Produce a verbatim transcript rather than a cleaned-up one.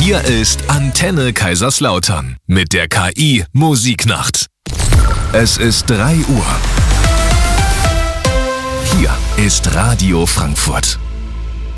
Hier ist Antenne Kaiserslautern mit der K I Musiknacht. Es ist drei Uhr. Hier ist Radio Frankfurt.